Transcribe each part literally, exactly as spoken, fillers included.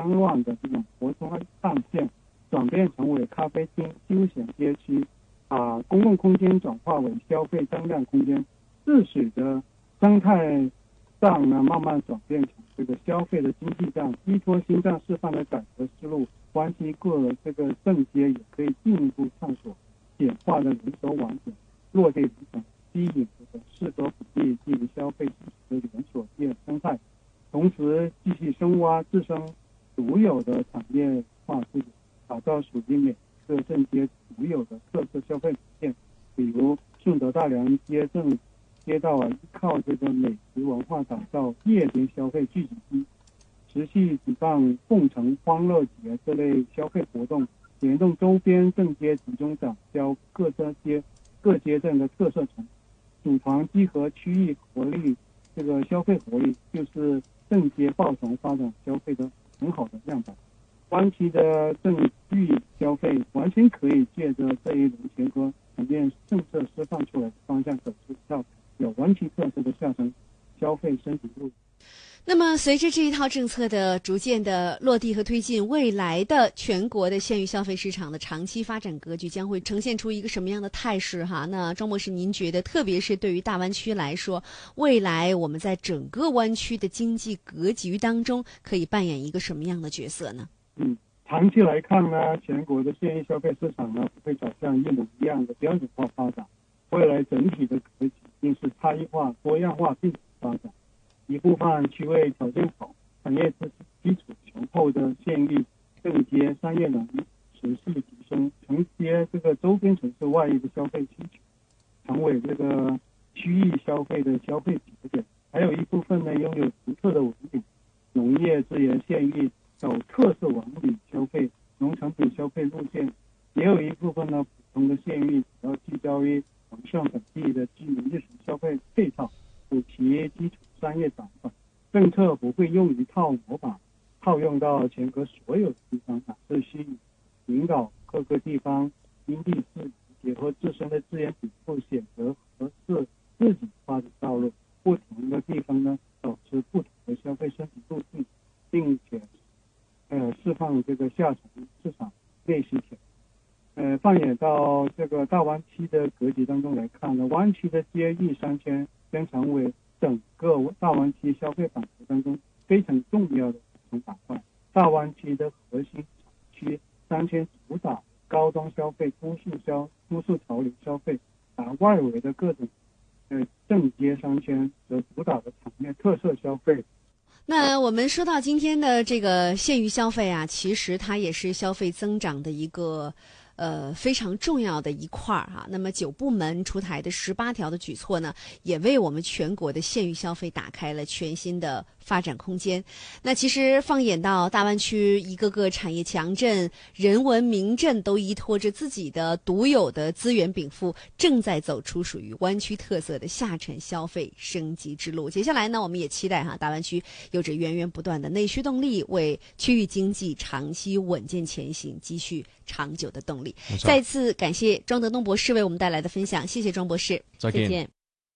脏乱的这种活动暗线，转变成为咖啡厅、休闲街区，把公共空间转化为消费增量空间，自使得生态上呢慢慢转变成这个消费的经济站，依托新站示范的改革思路，湾区各这个正街也可以进一步探索简化的人手网点，落地理想，吸引这个适合本地基于消费支持的连锁店生态，同时继续深挖自身独有的产业化资源，打造属于每个正街独有的特色消费线，比如顺德大良街正街道啊，依靠这个美食文化打造夜间消费聚集地，持续举办凤城欢乐节这类消费活动，联动周边正街集中展销各街各街镇的特色城，组团集合区域活力，这个消费活力就是正街抱团发展消费的很好的样板。湾区的正域消费完全可以借着这一轮全国层面政策示范出来的方向，走出一条有湾区特色的下沉消费升级路。 那么随着这一套政策的逐渐的落地和推进，未来的全国的县域消费市场的长期发展格局将会呈现出一个什么样的态势哈？那庄博士，您觉得特别是对于大湾区来说，未来我们在整个湾区的经济格局当中可以扮演一个什么样的角色呢？ 嗯，长期来看呢，全国的县域消费市场呢不会走向一模一样的标准化发展，未来整体的格局一定是差异化、多样化并发展。一部分区位条件好、产业基础雄厚的县域正街商业能力持续提升，承接这个周边城市外溢的消费需求，成为这个区域消费的消费节点。还有一部分呢拥有独特的文旅、农业资源县域走特色文旅消费、农产品消费路线，也有一部分呢普通的县域主要聚焦于完善本地的居民日常消费配套，补齐基础商业短板。政策不会用一套模板套用到全国所有地方，而是需引导各个地方因地制宜，结合自身的资源禀赋，选择合适自己发展道路。不同的地方呢，保持不同的消费升级路径，并且呃释放这个下沉市场内需权。呃，放眼到这个大湾区的格局当中来看呢，湾区的街域商圈将成为整个大湾区消费板块当中非常重要的组成板块。大湾区的核心产区商圈主打高端消费、都市消、都市潮流消费，而外围的各种呃正街商圈则主打的产业特色消费。 那我们说到今天的这个县域消费啊，其实它也是消费增长的一个呃非常重要的一块儿哈。那么九部门出台的十八条的举措呢，也为我们全国的县域消费打开了全新的发展空间。那其实放眼到大湾区一个个产业强镇、人文名镇，都依托着自己的独有的资源禀赋，正在走出属于湾区特色的下沉消费升级之路。接下来呢，我们也期待哈，大湾区有着源源不断的内需动力，为区域经济长期稳健前行积蓄长久的动力。再次感谢庄德东博士为我们带来的分享，谢谢庄博士， 再见。 再见。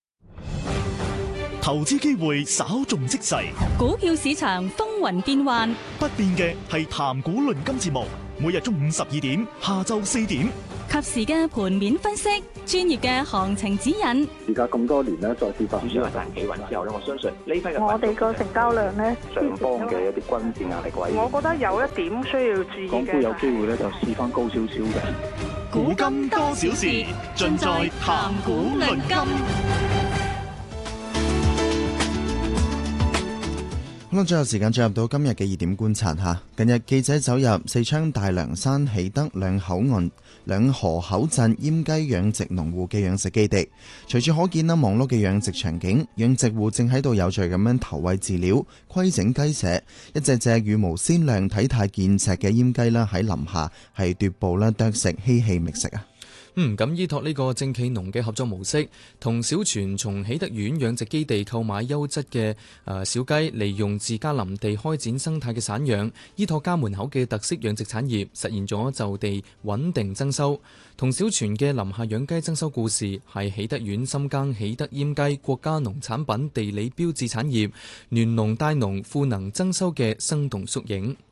投資機會稍縱即逝， 股票市場風雲變幻， 不變嘅係談股論金節目，每日中午十二點、下晝四點， 及時嘅盤面分析，專業嘅行情指引。 而家咁多年咧，再次發主要係大企穩之後咧，我相信呢批嘅我哋個成交量咧， 上方嘅一啲均線壓力位， 我覺得有一點需要注意嘅。 港股有機會咧就試翻高少少嘅。 古今多少事，盡在談股論金。 好啦，最後時間進入到今日嘅熱點觀察嚇。近日記者走入四川大涼山喜德兩口岸兩河口鎮閹雞養殖農戶嘅養殖基地，隨處可見啦忙碌嘅養殖場景，養殖戶正喺度有序咁樣投餵飼料、規整雞舍，一隻隻羽毛鮮亮、體態健碩嘅閹雞啦喺林下係踱步啦啄食嬉戲覓食啊！ 嗯，咁依託呢個正企農嘅合作模式，同小泉從喜德縣養殖基地購買優質嘅誒小雞，利用自家林地開展生態嘅散養，依託家門口嘅特色養殖產業，實現咗就地穩定增收。同小泉嘅林下養雞增收故事，係喜德縣深耕喜德閹雞國家農產品地理標誌產業，聯農帶農賦能增收嘅生動縮影。